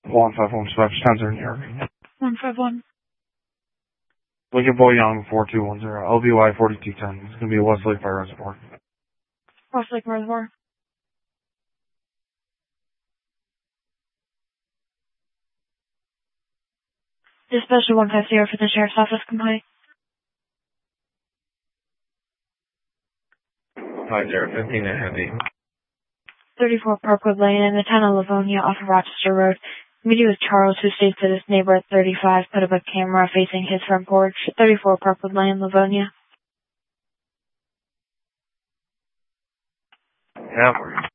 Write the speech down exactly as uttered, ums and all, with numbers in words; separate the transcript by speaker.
Speaker 1: one five one Dispatch, Townsend, New York.
Speaker 2: one five one.
Speaker 1: Lincoln Boy Young, four two one zero, L B Y forty-two ten. It's going to be a Westlake Fire Reservoir.
Speaker 2: Westlake Reservoir. Dispatch to one five zero for the Sheriff's Office complaint.
Speaker 1: Hi, Sheriff, fifteen and Handy.
Speaker 2: thirty-four Parkwood Lane in the town of Livonia off of Rochester Road. Meeting with Charles, who states that his neighbor at thirty-five put up a camera facing his front porch. thirty-four Parkwood Lane, Livonia.
Speaker 1: Yeah,